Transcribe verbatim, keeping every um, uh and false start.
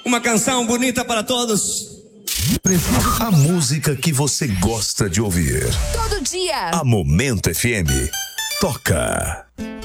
Uma canção bonita para todos. A música que você gosta de ouvir. Todo dia. A Momento F M toca.